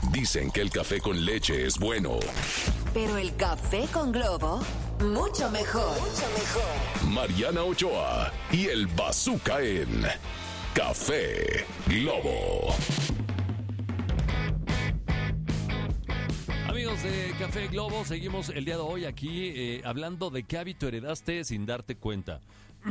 Dicen que el café con leche es bueno. Pero el café con Globo, mucho mejor. Mucho mejor. Mariana Ochoa y el Bazooka en Café Globo. Amigos de Café Globo, seguimos el día de hoy aquí hablando de qué hábito heredaste sin darte cuenta.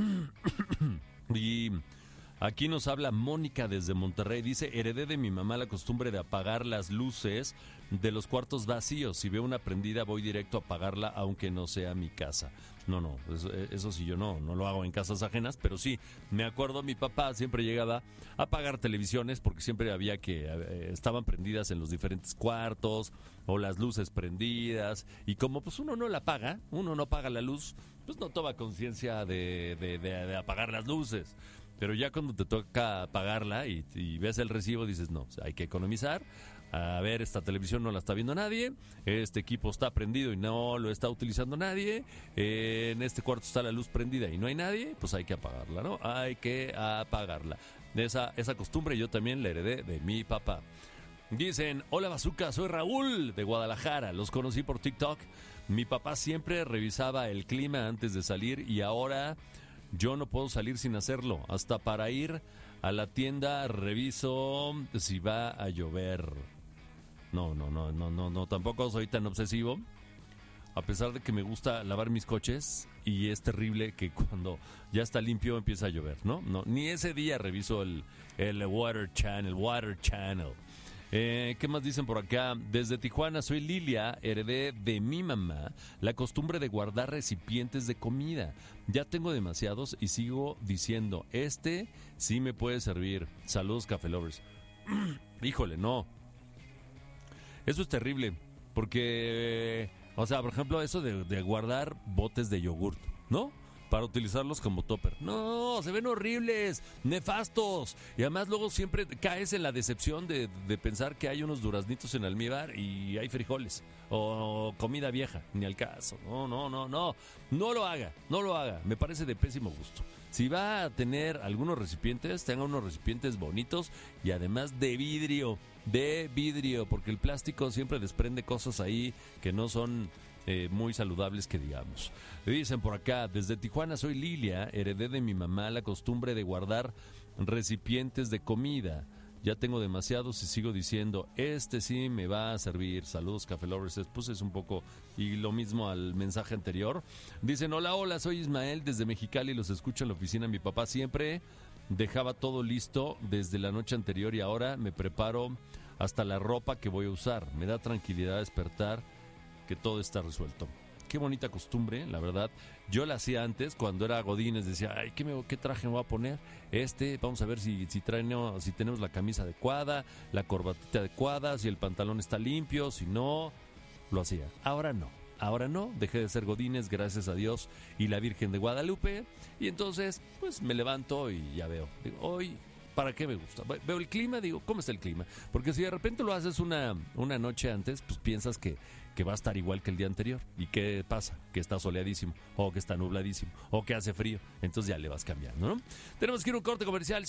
Y aquí nos habla Mónica desde Monterrey. Dice, heredé de mi mamá la costumbre de apagar las luces de los cuartos vacíos. Si veo una prendida voy directo a apagarla aunque no sea mi casa. No, eso sí yo no lo hago en casas ajenas, pero sí, me acuerdo mi papá siempre llegaba a apagar televisiones porque siempre había que, estaban prendidas en los diferentes cuartos o las luces prendidas y como pues uno no la apaga, uno no apaga la luz, pues no toma conciencia de apagar las luces. Pero ya cuando te toca apagarla y ves el recibo dices no, hay que economizar. A ver, esta televisión no la está viendo nadie, este equipo está prendido y no lo está utilizando nadie, en este cuarto está la luz prendida y no hay nadie, pues hay que apagarla, ¿no? Hay que apagarla. Esa costumbre yo también la heredé de mi papá. Dicen, hola Bazooka, soy Raúl de Guadalajara, los conocí por TikTok. Mi papá siempre revisaba el clima antes de salir y ahora yo no puedo salir sin hacerlo. Hasta para ir a la tienda reviso si va a llover. No, tampoco soy tan obsesivo. A pesar de que me gusta lavar mis coches y es terrible que cuando ya está limpio empieza a llover, ¿no? Ni ese día reviso el Water Channel. ¿Qué más dicen por acá? Desde Tijuana, soy Lilia, heredé de mi mamá la costumbre de guardar recipientes de comida. Ya tengo demasiados y sigo diciendo, este sí me puede servir. Saludos, Café Lovers. Híjole, no. Eso es terrible, porque, o sea, por ejemplo, eso de guardar botes de yogurt, ¿no? Para utilizarlos como topper. No, se ven horribles, nefastos. Y además luego siempre caes en la decepción de pensar que hay unos duraznitos en almíbar y hay frijoles. O comida vieja, ni al caso. No. No lo haga. Me parece de pésimo gusto. Si va a tener algunos recipientes, tenga unos recipientes bonitos y además de vidrio, porque el plástico siempre desprende cosas ahí que no son muy saludables que digamos. Dicen por acá, desde Tijuana soy Lilia, heredé de mi mamá la costumbre de guardar recipientes de comida. Ya tengo demasiados y sigo diciendo, este sí me va a servir. Saludos, Café Lovers. Pues es un poco y lo mismo al mensaje anterior. Dicen, hola, soy Ismael desde Mexicali, los escucho en la oficina. Mi papá siempre dejaba todo listo desde la noche anterior y ahora me preparo hasta la ropa que voy a usar. Me da tranquilidad despertar que todo está resuelto. Qué bonita costumbre, la verdad. Yo la hacía antes, cuando era godines, decía, ay, ¿qué traje me voy a poner? Vamos a ver si tenemos la camisa adecuada, la corbatita adecuada, si el pantalón está limpio, si no, lo hacía. Ahora no, dejé de ser godines, gracias a Dios y la Virgen de Guadalupe, y entonces, pues me levanto y ya veo. Digo, hoy, ¿para qué me gusta? Veo el clima, digo, ¿cómo está el clima? Porque si de repente lo haces una noche antes, pues piensas que va a estar igual que el día anterior. ¿Y qué pasa? Que está soleadísimo, o que está nubladísimo, o que hace frío. Entonces ya le vas cambiando, ¿no? Tenemos que ir a un corte comercial,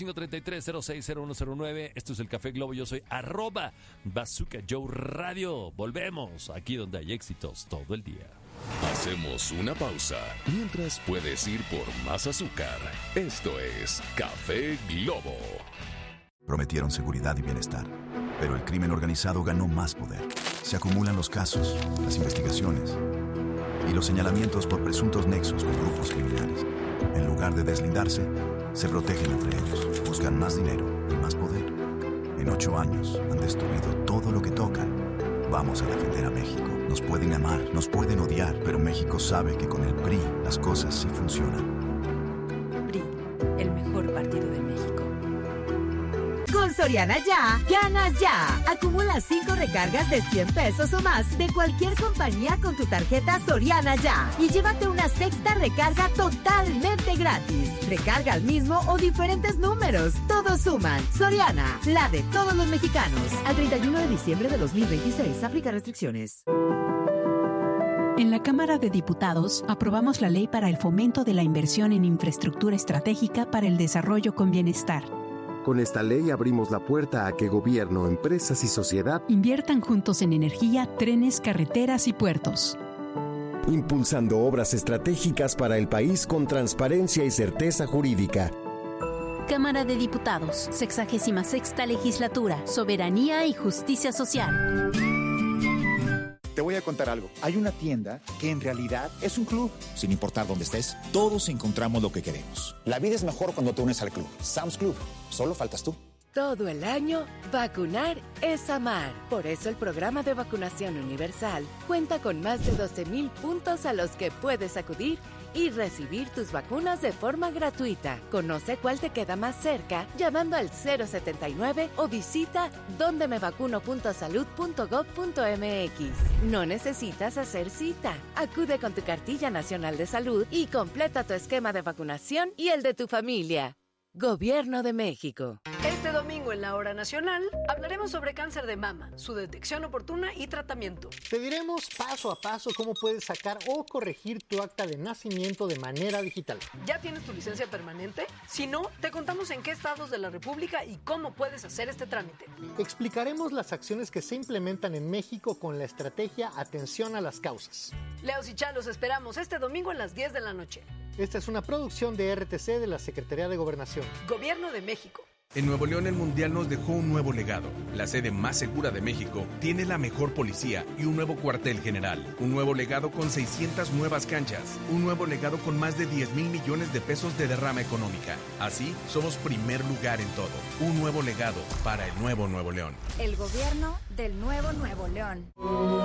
5533-060109. Esto es el Café Globo, yo soy @Bazooka Joe Radio. Volvemos, aquí donde hay éxitos todo el día. Hacemos una pausa, mientras puedes ir por más azúcar. Esto es Café Globo. Prometieron seguridad y bienestar, pero el crimen organizado ganó más poder. Se acumulan los casos, las investigaciones y los señalamientos por presuntos nexos con grupos criminales. En lugar de deslindarse, se protegen entre ellos, buscan más dinero y más poder. En 8 años han destruido todo lo que tocan. Vamos a defender a México. Nos pueden amar, nos pueden odiar, pero México sabe que con el PRI las cosas sí funcionan. PRI, el mejor partido de México. Con Soriana Ya, ganas ya. Acumula 5 recargas de 100 pesos o más de cualquier compañía con tu tarjeta Soriana Ya y llévate una sexta recarga totalmente gratis. Recarga al mismo o diferentes números. Todos suman. Soriana, la de todos los mexicanos. Al 31 de diciembre de 2026. Aplica restricciones. En la Cámara de Diputados aprobamos la ley para el fomento de la inversión en infraestructura estratégica para el desarrollo con bienestar. Con esta ley abrimos la puerta a que gobierno, empresas y sociedad inviertan juntos en energía, trenes, carreteras y puertos. Impulsando obras estratégicas para el país con transparencia y certeza jurídica. Cámara de Diputados, 66ª Legislatura, Soberanía y Justicia Social. Te voy a contar algo. Hay una tienda que en realidad es un club. Sin importar dónde estés, todos encontramos lo que queremos. La vida es mejor cuando te unes al club. Sam's Club. Solo faltas tú. Todo el año, vacunar es amar. Por eso el programa de vacunación universal cuenta con más de 12,000 puntos a los que puedes acudir y recibir tus vacunas de forma gratuita. Conoce cuál te queda más cerca llamando al 079 o visita dondemevacuno.salud.gov.mx. No necesitas hacer cita. Acude con tu cartilla nacional de salud y completa tu esquema de vacunación y el de tu familia. Gobierno de México. Este domingo en la Hora Nacional hablaremos sobre cáncer de mama, su detección oportuna y tratamiento. Te diremos paso a paso cómo puedes sacar o corregir tu acta de nacimiento de manera digital. ¿Ya tienes tu licencia permanente? Si no, te contamos en qué estados de la República y cómo puedes hacer este trámite. Explicaremos las acciones que se implementan en México con la estrategia Atención a las Causas. Leos y Chá, los esperamos este domingo a las 10 de la noche. Esta es una producción de RTC de la Secretaría de Gobernación. Gobierno de México. En Nuevo León el Mundial nos dejó un nuevo legado. La sede más segura de México tiene la mejor policía y un nuevo cuartel general. Un nuevo legado con 600 nuevas canchas. Un nuevo legado con más de 10,000 millones de pesos de derrama económica. Así, somos primer lugar en todo. Un nuevo legado para el nuevo Nuevo León. El gobierno del nuevo Nuevo León.